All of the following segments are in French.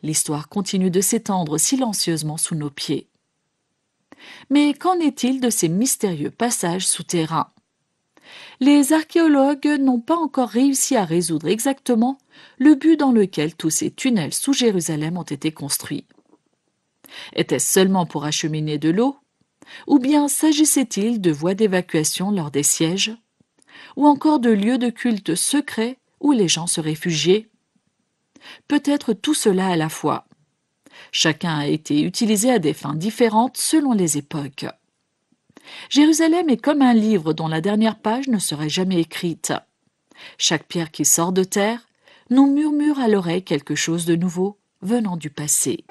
l'histoire continue de s'étendre silencieusement sous nos pieds. Mais qu'en est-il de ces mystérieux passages souterrains ? Les archéologues n'ont pas encore réussi à résoudre exactement le but dans lequel tous ces tunnels sous Jérusalem ont été construits. Était-ce seulement pour acheminer de l'eau ? Ou bien s'agissait-il de voies d'évacuation lors des sièges ? Ou encore de lieux de culte secrets où les gens se réfugiaient ? Peut-être tout cela à la fois. Chacun a été utilisé à des fins différentes selon les époques. Jérusalem est comme un livre dont la dernière page ne serait jamais écrite. Chaque pierre qui sort de terre nous murmure à l'oreille quelque chose de nouveau venant du passé.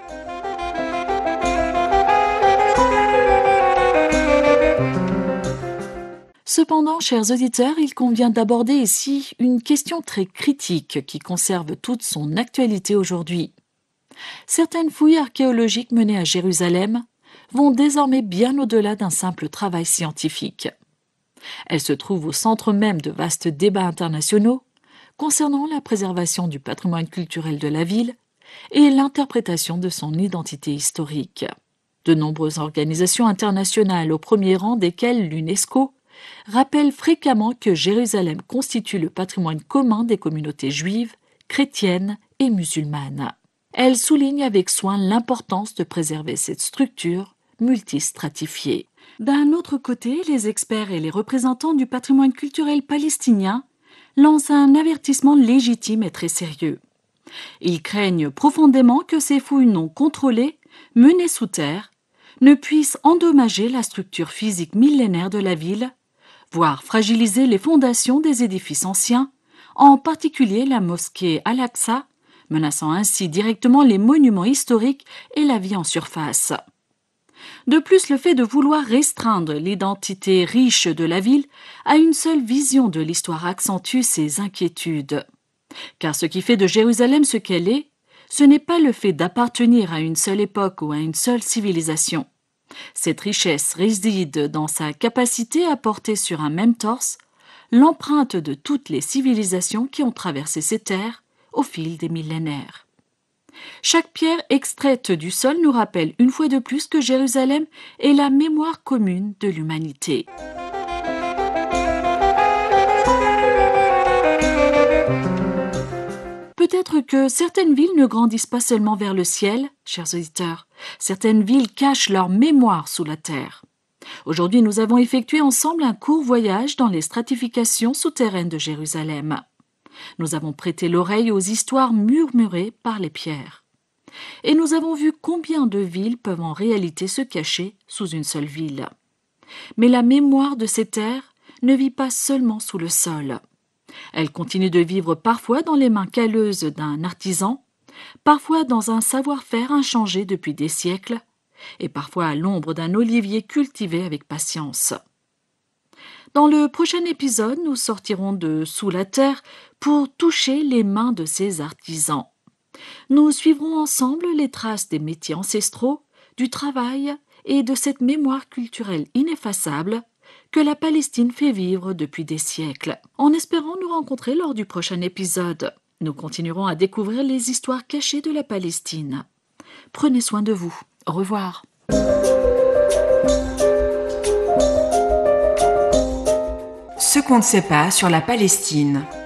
Cependant, chers auditeurs, il convient d'aborder ici une question très critique qui conserve toute son actualité aujourd'hui. Certaines fouilles archéologiques menées à Jérusalem vont désormais bien au-delà d'un simple travail scientifique. Elles se trouvent au centre même de vastes débats internationaux concernant la préservation du patrimoine culturel de la ville et l'interprétation de son identité historique. De nombreuses organisations internationales, au premier rang desquelles l'UNESCO, rappellent fréquemment que Jérusalem constitue le patrimoine commun des communautés juives, chrétiennes et musulmanes. Elles soulignent avec soin l'importance de préserver cette structure multistratifiée. D'un autre côté, les experts et les représentants du patrimoine culturel palestinien lancent un avertissement légitime et très sérieux. Ils craignent profondément que ces fouilles non contrôlées, menées sous terre, ne puissent endommager la structure physique millénaire de la ville, voire fragiliser les fondations des édifices anciens, en particulier la mosquée Al-Aqsa, menaçant ainsi directement les monuments historiques et la vie en surface. De plus, le fait de vouloir restreindre l'identité riche de la ville à une seule vision de l'histoire accentue ces inquiétudes. Car ce qui fait de Jérusalem ce qu'elle est, ce n'est pas le fait d'appartenir à une seule époque ou à une seule civilisation. Cette richesse réside dans sa capacité à porter sur un même torse l'empreinte de toutes les civilisations qui ont traversé ces terres au fil des millénaires. Chaque pierre extraite du sol nous rappelle une fois de plus que Jérusalem est la mémoire commune de l'humanité. Peut-être que certaines villes ne grandissent pas seulement vers le ciel, chers auditeurs. Certaines villes cachent leur mémoire sous la terre. Aujourd'hui, nous avons effectué ensemble un court voyage dans les stratifications souterraines de Jérusalem. Nous avons prêté l'oreille aux histoires murmurées par les pierres. Et nous avons vu combien de villes peuvent en réalité se cacher sous une seule ville. Mais la mémoire de ces terres ne vit pas seulement sous le sol. Elle continue de vivre parfois dans les mains calleuses d'un artisan, parfois dans un savoir-faire inchangé depuis des siècles, et parfois à l'ombre d'un olivier cultivé avec patience. Dans le prochain épisode, nous sortirons de sous la terre pour toucher les mains de ces artisans. Nous suivrons ensemble les traces des métiers ancestraux, du travail et de cette mémoire culturelle ineffaçable que la Palestine fait vivre depuis des siècles. En espérant nous rencontrer lors du prochain épisode, nous continuerons à découvrir les histoires cachées de la Palestine. Prenez soin de vous. Au revoir. Ce qu'on ne sait pas sur la Palestine.